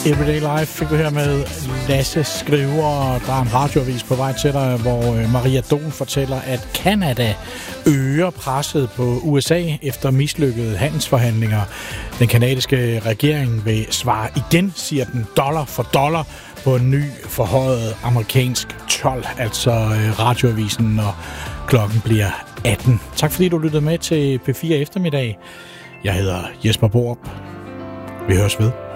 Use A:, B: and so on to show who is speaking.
A: Everyday Life fik du her med Lasse Skriver. Der er en radioavis på vej til dig, hvor Maria Don fortæller, at Canada øger presset på USA efter mislykkede handelsforhandlinger. Den kanadiske regering vil svare igen, siger den, dollar for dollar på en ny forhøjet amerikansk told, altså radioavisen, når klokken bliver 18. Tak fordi du lyttede med til P4 Eftermiddag. Jeg hedder Jesper Borup. Vi høres ved.